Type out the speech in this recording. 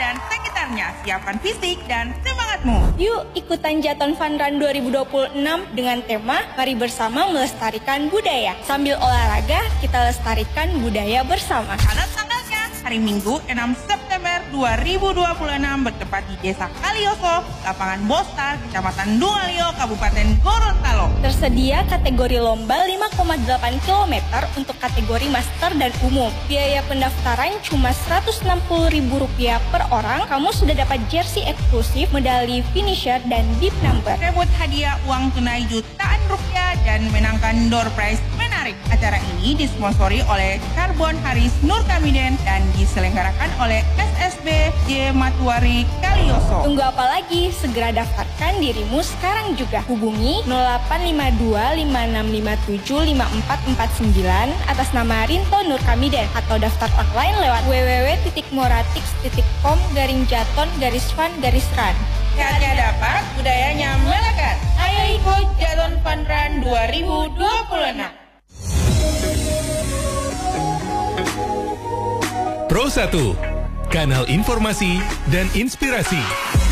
dan sekitarnya. Siapkan fisik dan semangatmu. Yuk ikutan Jaton Fun Run 2026 dengan tema Mari Bersama Melestarikan Budaya. Sambil olahraga, kita lestarikan budaya bersama. Karena tanggalnya hari Minggu 6 September 2026 bertempat di Desa Kalioso, Lapangan Bostar, Kecamatan Dungalio, Kabupaten Gorontalo. Tersedia kategori lomba 5,8 km untuk kategori master dan umum. Biaya pendaftaran cuma Rp160.000 per orang. Kamu sudah dapat jersey eksklusif, medali finisher, dan deep number. Rebut hadiah uang tunai jutaan rupiah dan menangkan door prize menarik. Acara ini disponsori oleh Karbon Haris Nur Kamiden dan diselenggarakan oleh SSB J Matuari Kalioso. Tunggu apa lagi? Segera daftarkan dirimu sekarang juga. Hubungi 085256575449 atas nama Rinto Nur Kamiden atau daftar online lewat www.moratix.com/jaton-fun-run. Sehatnya dapat, budayanya melekat. Ayo ikut Jaton Fun Run 2026. Pro 1, kanal informasi dan inspirasi.